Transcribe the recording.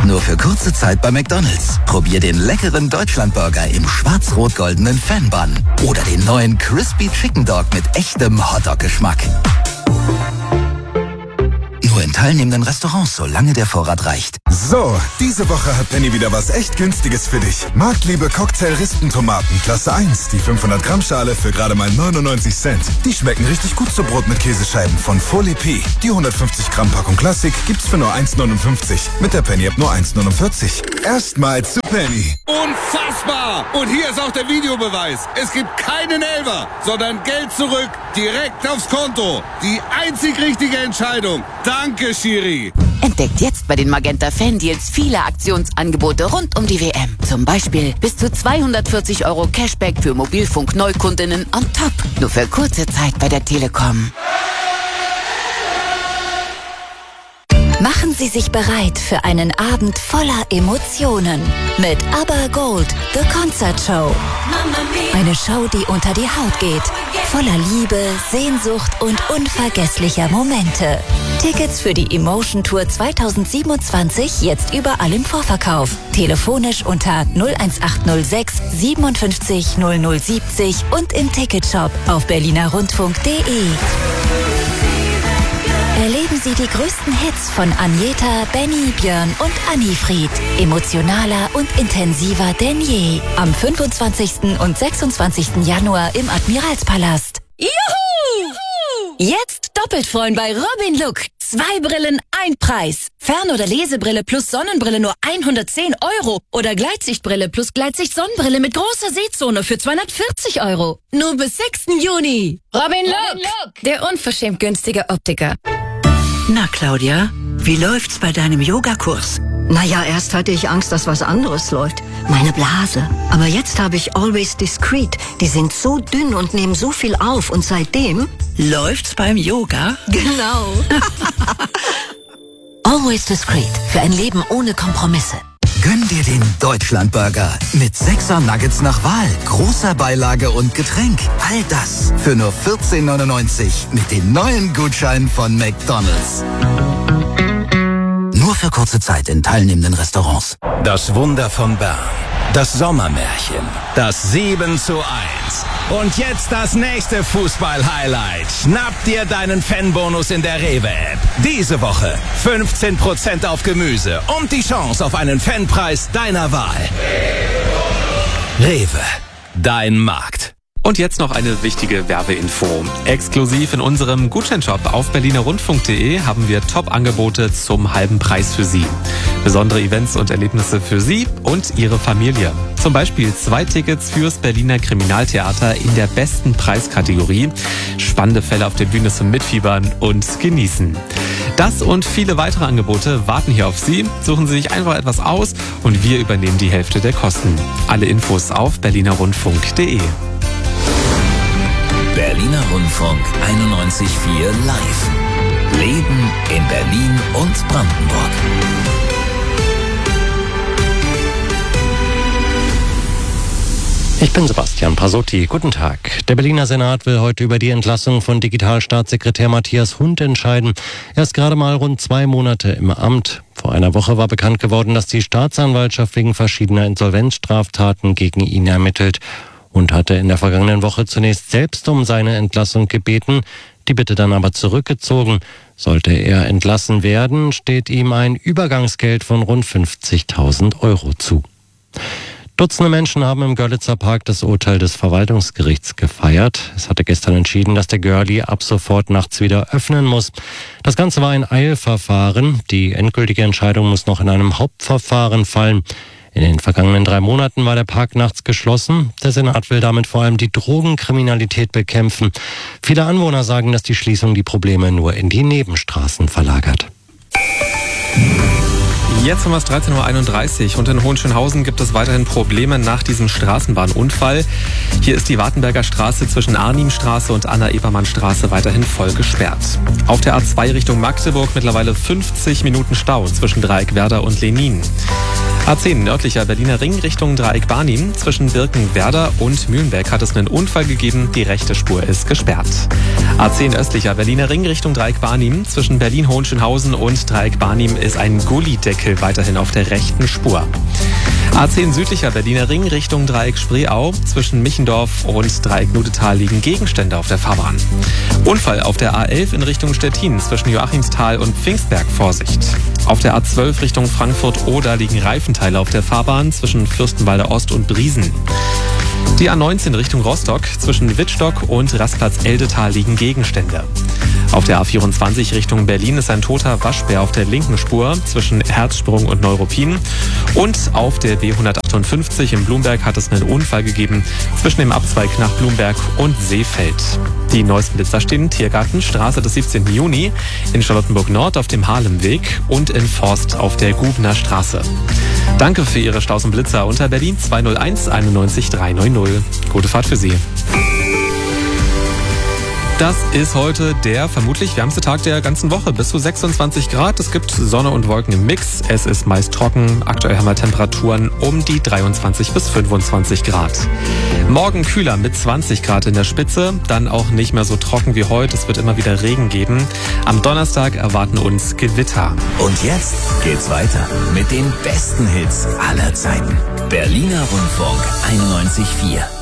Nur für kurze Zeit bei McDonald's. Probier den leckeren Deutschlandburger im schwarz-rot-goldenen Fan-Bun. Oder den neuen Crispy Chicken Dog mit echtem Hotdog-Geschmack. Nur in teilnehmenden Restaurants, solange der Vorrat reicht. So, diese Woche hat Penny wieder was echt Günstiges für dich. Marktliebe Cocktail-Rispentomaten Klasse 1, die 500 Gramm Schale für gerade mal 99 Cent. Die schmecken richtig gut zu Brot mit Käsescheiben von Folie P. Die 150 Gramm Packung Klassik gibt's für nur 1,59. Mit der Penny-App nur 1,49. Erstmals zu Penny. Unfassbar! Und hier ist auch der Videobeweis. Es gibt keinen Elfer, sondern Geld zurück, direkt aufs Konto. Die einzig richtige Entscheidung. Danke, Schiri. Entdeckt jetzt bei den Magenta Fan-Deals viele Aktionsangebote rund um die WM. Zum Beispiel bis zu 240 € Cashback für Mobilfunk-Neukundinnen on top. Nur für kurze Zeit bei der Telekom. Machen Sie sich bereit für einen Abend voller Emotionen mit ABBA Gold, The Concert Show. Eine Show, die unter die Haut geht. Voller Liebe, Sehnsucht und unvergesslicher Momente. Tickets für die Emotion Tour 2027 jetzt überall im Vorverkauf. Telefonisch unter 01806 57 0070 und im Ticketshop auf berlinerrundfunk.de. Erleben Sie die größten Hits von Agneta, Benny, Björn und Annifried. Emotionaler und intensiver denn je. Am 25. und 26. Januar im Admiralspalast. Juhu! Jetzt doppelt freuen bei Robin Look. 2 Brillen, 1 Preis. Fern- oder Lesebrille plus Sonnenbrille nur 110 €. Oder Gleitsichtbrille plus Gleitsicht-Sonnenbrille mit großer Sehzone für 240 €. Nur bis 6. Juni. Robin Look, der unverschämt günstige Optiker. Na, Claudia, wie läuft's bei deinem Yogakurs? Naja, erst hatte ich Angst, dass was anderes läuft. Meine Blase. Aber jetzt habe ich Always Discreet. Die sind so dünn und nehmen so viel auf. Und seitdem... Läuft's beim Yoga? Genau. Always Discreet. Für ein Leben ohne Kompromisse. Gönn dir den Deutschlandburger mit 6er Nuggets nach Wahl, großer Beilage und Getränk. All das für nur 14,99 mit den neuen Gutscheinen von McDonald's. Nur für kurze Zeit in teilnehmenden Restaurants. Das Wunder von Bern. Das Sommermärchen. Das 7:1. Und jetzt das nächste Fußball-Highlight. Schnapp dir deinen Fanbonus in der Rewe-App. Diese Woche 15% auf Gemüse und die Chance auf einen Fanpreis deiner Wahl. Rewe, dein Markt. Und jetzt noch eine wichtige Werbeinfo. Exklusiv in unserem Gutscheinshop auf berlinerrundfunk.de haben wir Top-Angebote zum halben Preis für Sie. Besondere Events und Erlebnisse für Sie und Ihre Familie. Zum Beispiel 2 Tickets fürs Berliner Kriminaltheater in der besten Preiskategorie. Spannende Fälle auf der Bühne zum Mitfiebern und Genießen. Das und viele weitere Angebote warten hier auf Sie. Suchen Sie sich einfach etwas aus und wir übernehmen die Hälfte der Kosten. Alle Infos auf berlinerrundfunk.de. Berliner Rundfunk 91.4 Live. Leben in Berlin und Brandenburg. Ich bin Sebastian Pasotti. Guten Tag. Der Berliner Senat will heute über die Entlassung von Digitalstaatssekretär Matthias Hund entscheiden. Er ist gerade mal rund 2 Monate im Amt. Vor einer Woche war bekannt geworden, dass die Staatsanwaltschaft wegen verschiedener Insolvenzstraftaten gegen ihn ermittelt. Und hatte in der vergangenen Woche zunächst selbst um seine Entlassung gebeten, die Bitte dann aber zurückgezogen. Sollte er entlassen werden, steht ihm ein Übergangsgeld von rund 50.000 € zu. Dutzende Menschen haben im Görlitzer Park das Urteil des Verwaltungsgerichts gefeiert. Es hatte gestern entschieden, dass der Görli ab sofort nachts wieder öffnen muss. Das Ganze war ein Eilverfahren. Die endgültige Entscheidung muss noch in einem Hauptverfahren fallen. In den vergangenen 3 Monaten war der Park nachts geschlossen. Der Senat will damit vor allem die Drogenkriminalität bekämpfen. Viele Anwohner sagen, dass die Schließung die Probleme nur in die Nebenstraßen verlagert. Jetzt haben wir es 13:31 Uhr und in Hohenschönhausen gibt es weiterhin Probleme nach diesem Straßenbahnunfall. Hier ist die Wartenberger Straße zwischen Arnimstraße und Anna-Ebermann-Straße weiterhin voll gesperrt. Auf der A2 Richtung Magdeburg mittlerweile 50 Minuten Stau zwischen Dreieckwerder und Lenin. A10 nördlicher Berliner Ring Richtung Dreieck Barnim. Zwischen Birkenwerder und Mühlenbeck hat es einen Unfall gegeben. Die rechte Spur ist gesperrt. A10 östlicher Berliner Ring Richtung Dreieck Barnim. Zwischen Berlin-Hohenschönhausen und Dreieck Barnim ist ein Gullideckel weiterhin auf der rechten Spur. A10 südlicher Berliner Ring Richtung Dreieck Spreeau. Zwischen Michendorf und Dreieck Nudetal liegen Gegenstände auf der Fahrbahn. Unfall auf der A11 in Richtung Stettin. Zwischen Joachimsthal und Pfingstberg Vorsicht. Auf der A12 Richtung Frankfurt-Oder liegen Reifenteile auf der Fahrbahn zwischen Fürstenwalder Ost und Briesen. Die A19 Richtung Rostock. Zwischen Wittstock und Rastplatz-Eldetal liegen Gegenstände. Auf der A24 Richtung Berlin ist ein toter Waschbär auf der linken Spur zwischen Herzsprung und Neuruppin. Und auf der B158 in Blumberg hat es einen Unfall gegeben zwischen dem Abzweig nach Blumberg und Seefeld. Die neuesten Blitzer stehen Tiergarten, Straße des 17. Juni, in Charlottenburg Nord auf dem Haarlemweg und in Forst auf der Gubner Straße. Danke für Ihre Staus und Blitzer unter Berlin 201 91 390. Gute Fahrt für Sie. Das ist heute der vermutlich wärmste Tag der ganzen Woche. Bis zu 26 Grad. Es gibt Sonne und Wolken im Mix. Es ist meist trocken. Aktuell haben wir Temperaturen um die 23 bis 25 Grad. Morgen kühler mit 20 Grad in der Spitze. Dann auch nicht mehr so trocken wie heute. Es wird immer wieder Regen geben. Am Donnerstag erwarten uns Gewitter. Und jetzt geht's weiter mit den besten Hits aller Zeiten. Berliner Rundfunk 91.4.